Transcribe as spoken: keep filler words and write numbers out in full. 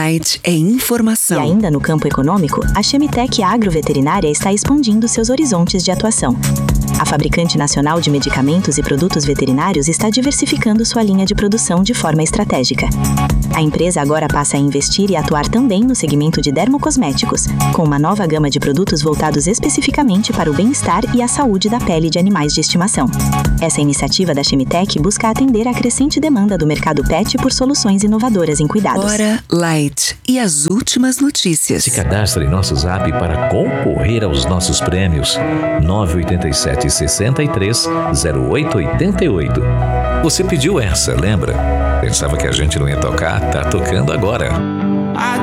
Light é E informação. ainda no campo econômico, a Chemitec Agroveterinária está expandindo seus horizontes de atuação. A fabricante nacional de medicamentos e produtos veterinários está diversificando sua linha de produção de forma estratégica. A empresa agora passa a investir e atuar também no segmento de dermocosméticos, com uma nova gama de produtos voltados especificamente para o bem-estar e a saúde da pele de animais de estimação. Essa iniciativa da Chemitec busca atender à crescente demanda do mercado pet por soluções inovadoras em cuidados. Hora Light e as últimas notícias. Se cadastre em nosso Zap para concorrer aos nossos prêmios. nove oito sete, seis três, zero oito oito oito. Você pediu essa, lembra? Pensava que a gente não ia tocar? Tá tocando agora.